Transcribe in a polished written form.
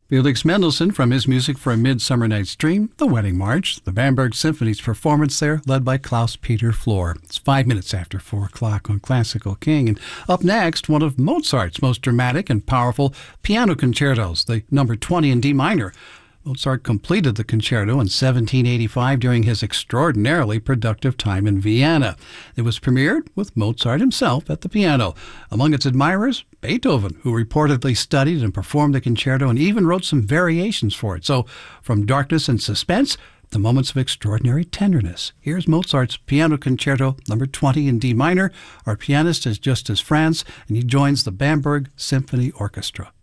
Felix Mendelssohn from his music for A Midsummer Night's Dream, The Wedding March, the Bamberg Symphony's performance there, led by Klaus-Peter Flohr. It's 5 minutes after 4 o'clock on Classical King. And up next, one of Mozart's most dramatic and powerful piano concertos, the number 20 in D minor. Mozart completed the concerto in 1785 during his extraordinarily productive time in Vienna. It was premiered with Mozart himself at the piano. Among its admirers, Beethoven, who reportedly studied and performed the concerto and even wrote some variations for it. So, from darkness and suspense to moments of extraordinary tenderness. Here's Mozart's Piano Concerto number 20 in D minor. Our pianist is Justus Franz, and he joins the Bamberg Symphony Orchestra.